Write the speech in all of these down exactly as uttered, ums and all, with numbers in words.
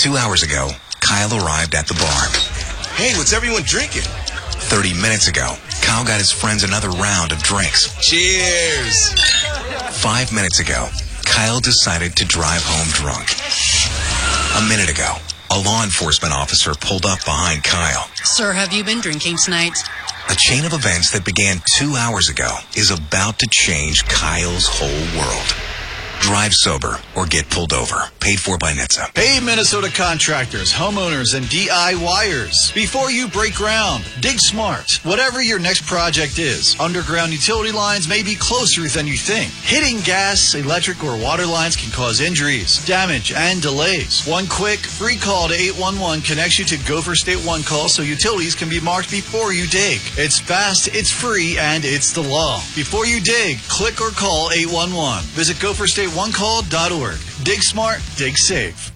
Two hours ago, Kyle arrived at the bar. Hey, what's everyone drinking? Thirty minutes ago, Kyle got his friends another round of drinks. Cheers! Five minutes ago, Kyle decided to drive home drunk. A minute ago, a law enforcement officer pulled up behind Kyle. Sir, have you been drinking tonight? A chain of events that began two hours ago is about to change Kyle's whole world. Drive sober or get pulled over. Paid for by N H T S A. Hey, Minnesota contractors, homeowners, and DIYers. Before you break ground, dig smart. Whatever your next project is, underground utility lines may be closer than you think. Hitting gas, electric, or water lines can cause injuries, damage, and delays. One quick, free call to eight one one connects you to Gopher State One Call so utilities can be marked before you dig. It's fast, it's free, and it's the law. Before you dig, click or call eight one one. Visit gopher state one call dot org. Dig smart, dig safe.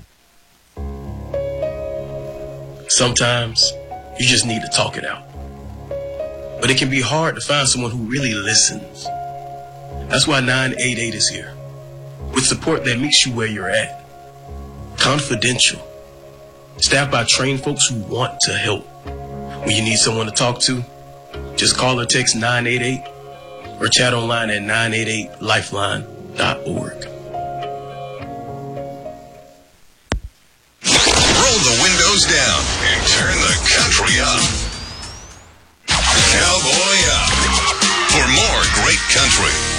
Sometimes you just need to talk it out. But it can be hard to find someone who really listens. That's why nine eight eight is here, with support that meets you where you're at. Confidential. Staffed by trained folks who want to help. When you need someone to talk to, just call or text nine eight eight or chat online at nine eight eight lifeline dot org. Roll the windows down and turn the country up. Cowboy up. For more great country,